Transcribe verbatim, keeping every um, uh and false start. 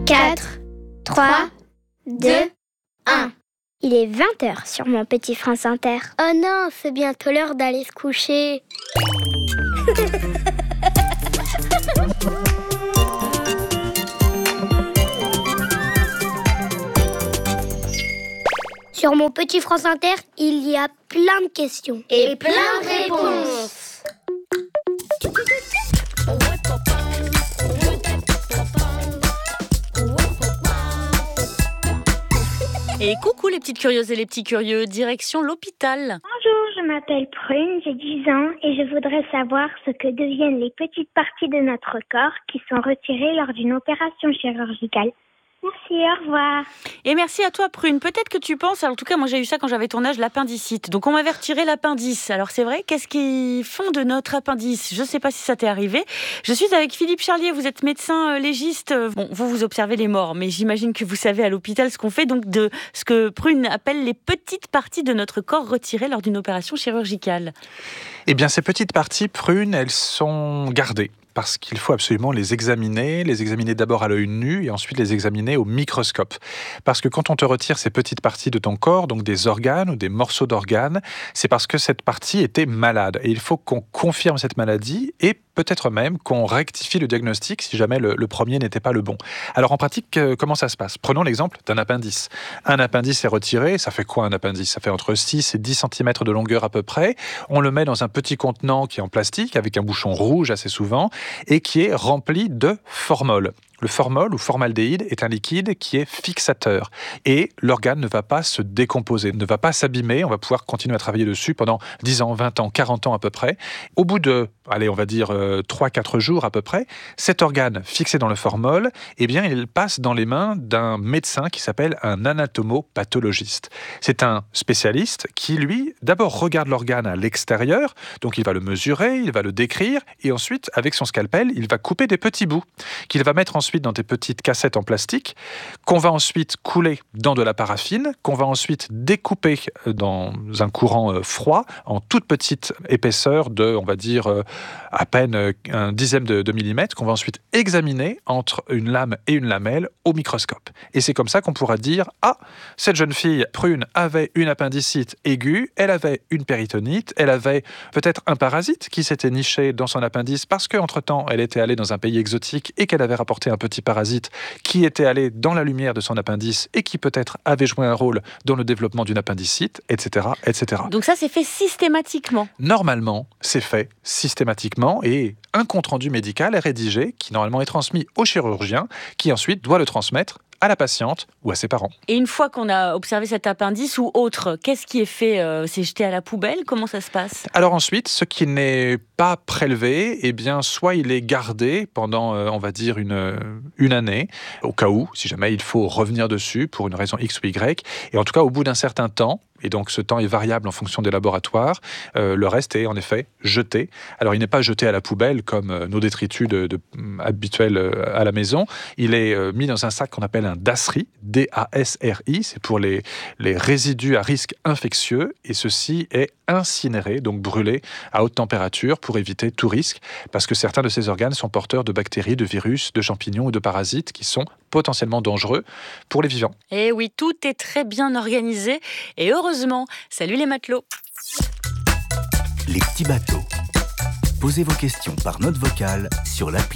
quatre, trois, deux, un. Il est vingt heures sur mon petit France Inter. Oh non, c'est bientôt l'heure d'aller se coucher. Sur mon petit France Inter, il y a plein de questions. Et plein de réponses. Et coucou les petites curieuses et les petits curieux, direction l'hôpital. Bonjour, je m'appelle Prune, j'ai dix ans et je voudrais savoir ce que deviennent les petites parties de notre corps qui sont retirées lors d'une opération chirurgicale. Merci, au revoir. Et merci à toi Prune. Peut-être que tu penses, alors en tout cas moi j'ai eu ça quand j'avais ton âge, l'appendicite. Donc on m'avait retiré l'appendice. Alors c'est vrai, qu'est-ce qu'ils font de notre appendice ? Je ne sais pas si ça t'est arrivé. Je suis avec Philippe Charlier, vous êtes médecin légiste. Bon, vous vous observez les morts, mais j'imagine que vous savez à l'hôpital ce qu'on fait donc de ce que Prune appelle les petites parties de notre corps retirées lors d'une opération chirurgicale. Eh bien ces petites parties, Prune, elles sont gardées. Parce qu'il faut absolument les examiner, les examiner d'abord à l'œil nu et ensuite les examiner au microscope. Parce que quand on te retire ces petites parties de ton corps, donc des organes ou des morceaux d'organes, c'est parce que cette partie était malade. Et il faut qu'on confirme cette maladie et peut-être même qu'on rectifie le diagnostic si jamais le, le premier n'était pas le bon. Alors en pratique, euh, comment ça se passe ? Prenons l'exemple d'un appendice. Un appendice est retiré, ça fait quoi un appendice ? Ça fait entre six et dix centimètres de longueur à peu près. On le met dans un petit contenant qui est en plastique avec un bouchon rouge assez souvent et qui est rempli de formol. Le formol ou formaldéhyde est un liquide qui est fixateur et l'organe ne va pas se décomposer, ne va pas s'abîmer. On va pouvoir continuer à travailler dessus pendant dix ans, vingt ans, quarante ans à peu près. Au bout de, allez, on va dire euh, trois à quatre jours à peu près, cet organe fixé dans le formol, eh bien, il passe dans les mains d'un médecin qui s'appelle un anatomopathologiste. C'est un spécialiste qui, lui, d'abord regarde l'organe à l'extérieur, donc il va le mesurer, il va le décrire et ensuite, avec son scalpel, il va couper des petits bouts qu'il va mettre en ensuite dans des petites cassettes en plastique, qu'on va ensuite couler dans de la paraffine, qu'on va ensuite découper dans un courant froid en toute petite épaisseur de, on va dire, à peine un dixième de, de millimètre, qu'on va ensuite examiner entre une lame et une lamelle au microscope. Et c'est comme ça qu'on pourra dire « Ah, cette jeune fille, Prune, avait une appendicite aiguë, elle avait une péritonite, elle avait peut-être un parasite qui s'était niché dans son appendice parce qu'entre-temps, elle était allée dans un pays exotique et qu'elle avait rapporté un petit parasite qui était allé dans la lumière de son appendice et qui peut-être avait joué un rôle dans le développement d'une appendicite, et cetera, et cetera. Donc ça, c'est fait systématiquement ? Normalement, c'est fait systématiquement et un compte-rendu médical est rédigé qui normalement est transmis au chirurgien qui ensuite doit le transmettre à la patiente ou à ses parents. Et une fois qu'on a observé cet appendice ou autre, qu'est-ce qui est fait ? euh, C'est jeté à la poubelle ? Comment ça se passe ? Alors ensuite, ce qui n'est pas prélevé, eh bien, soit il est gardé pendant, euh, on va dire, une, une année, au cas où, si jamais il faut revenir dessus pour une raison X ou Y. Et en tout cas, au bout d'un certain temps, et donc ce temps est variable en fonction des laboratoires, euh, le reste est en effet jeté. Alors il n'est pas jeté à la poubelle comme euh, nos détritus de, de, habituels euh, à la maison. Il est euh, mis dans un sac qu'on appelle un DASRI, D A S R I, c'est pour les, les résidus à risque infectieux, et ceci est incinéré, donc brûlé à haute température pour éviter tout risque, parce que certains de ces organes sont porteurs de bactéries, de virus, de champignons ou de parasites qui sont potentiellement dangereux pour les vivants. Et oui, tout est très bien organisé et heureusement. Salut les matelots. Les petits bateaux. Posez vos questions par note vocale sur l'appli